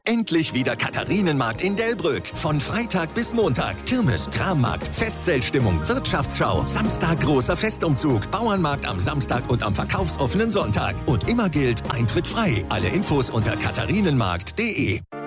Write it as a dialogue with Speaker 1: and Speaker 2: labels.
Speaker 1: Endlich wieder Katharinenmarkt in Delbrück. Von Freitag bis Montag. Kirmes, Krammarkt, Festzeltstimmung, Wirtschaftsschau. Samstag großer Festumzug. Bauernmarkt am Samstag und am verkaufsoffenen Sonntag. Und immer gilt, Eintritt frei. Alle Infos unter katharinenmarkt.de.